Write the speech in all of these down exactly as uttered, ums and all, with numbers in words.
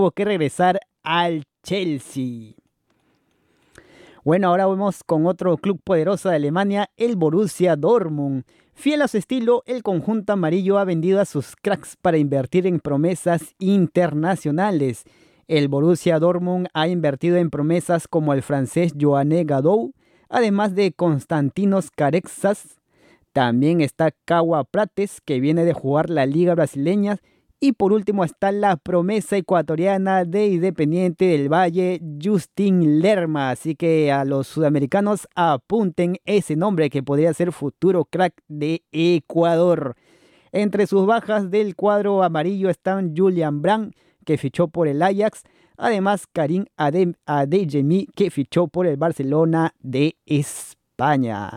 tuvo que regresar al Chelsea. Bueno, ahora vamos con otro club poderoso de Alemania, el Borussia Dortmund. Fiel a su estilo, el conjunto amarillo ha vendido a sus cracks para invertir en promesas internacionales. El Borussia Dortmund ha invertido en promesas como el francés Yoanné Gadou, además de Constantinos Carexas. También está Kawa Prates, que viene de jugar la Liga Brasileña. Y por último está la promesa ecuatoriana de Independiente del Valle, Justin Lerma. Así que a los sudamericanos apunten ese nombre que podría ser futuro crack de Ecuador. Entre sus bajas del cuadro amarillo están Julian Brandt, que fichó por el Ajax. Además, Karim Ade- Adeyemi, que fichó por el Barcelona de España.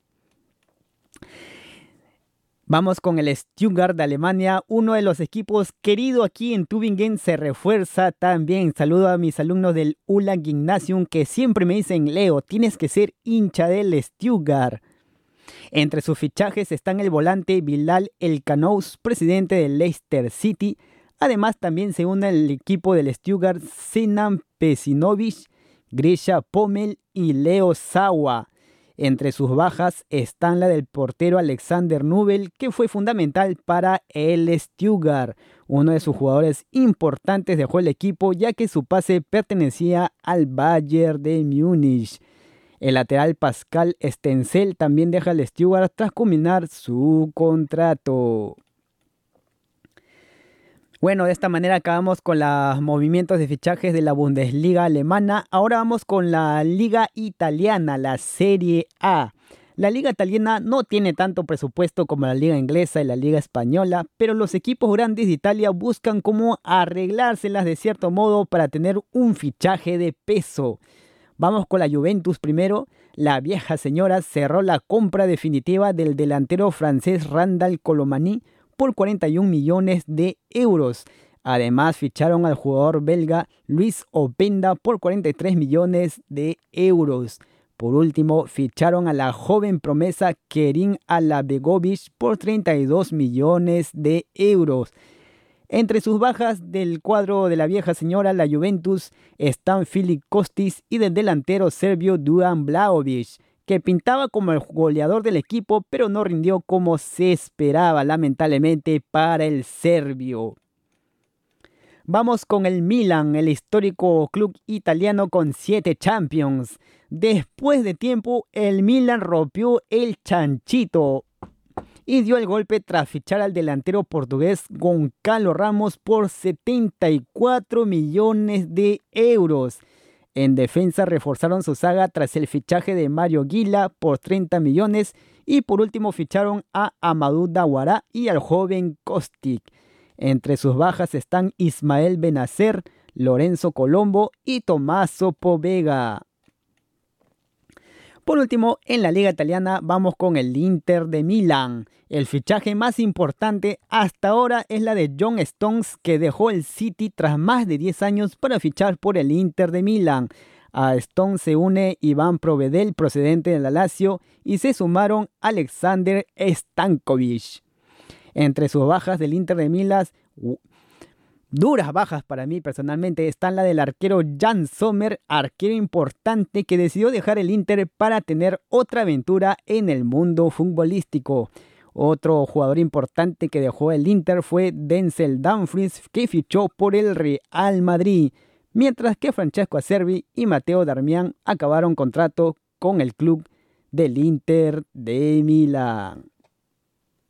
Vamos con el Stuttgart de Alemania, uno de los equipos querido aquí en Tübingen se refuerza también. Saludo a mis alumnos del Ula Gymnasium que siempre me dicen, Leo, tienes que ser hincha del Stuttgart. Entre sus fichajes están el volante Bilal El Kanous, presidente del Leicester City. Además también se une al equipo del Stuttgart Sinan Pesinovic, Grisha Pommel y Leo Sawa. Entre sus bajas están la del portero Alexander Nubel, que fue fundamental para el Stuttgart. Uno de sus jugadores importantes dejó el equipo ya que su pase pertenecía al Bayern de Múnich. El lateral Pascal Stenzel también deja el Stuttgart tras culminar su contrato. Bueno, de esta manera acabamos con los movimientos de fichajes de la Bundesliga alemana. Ahora vamos con la Liga Italiana, la Serie A. La Liga Italiana no tiene tanto presupuesto como la Liga Inglesa y la Liga Española, pero los equipos grandes de Italia buscan cómo arreglárselas de cierto modo para tener un fichaje de peso. Vamos con la Juventus primero. La vieja señora cerró la compra definitiva del delantero francés Randal Colomani por cuarenta y un millones de euros. Además ficharon al jugador belga Luis Openda por cuarenta y tres millones de euros. Por último, ficharon a la joven promesa Kerim Alabegovic por treinta y dos millones de euros. Entre sus bajas del cuadro de la vieja señora, la Juventus, están Filip Kostic y del delantero serbio Dusan Vlahovic, que pintaba como el goleador del equipo, pero no rindió como se esperaba, lamentablemente, para el serbio. Vamos con el Milan, el histórico club italiano con siete Champions. Después de tiempo, el Milan rompió el chanchito y dio el golpe tras fichar al delantero portugués Goncalo Ramos por setenta y cuatro millones de euros. En defensa reforzaron su saga tras el fichaje de Mario Gila por treinta millones y por último ficharon a Amadou Diawara y al joven Kostic. Entre sus bajas están Ismael Benacer, Lorenzo Colombo y Tommaso Povega. Por último, en la Liga Italiana vamos con el Inter de Milán. El fichaje más importante hasta ahora es la de John Stones, que dejó el City tras más de diez años para fichar por el Inter de Milán. A Stones se une Iván Provedel, procedente de la Lazio, y se sumaron Alexander Stankovic. Entre sus bajas del Inter de Milán, uh, duras bajas para mí personalmente, están la del arquero Jan Sommer, arquero importante que decidió dejar el Inter para tener otra aventura en el mundo futbolístico. Otro jugador importante que dejó el Inter fue Denzel Dumfries, que fichó por el Real Madrid, mientras que Francesco Acerbi y Matteo Darmian acabaron contrato con el club del Inter de Milán.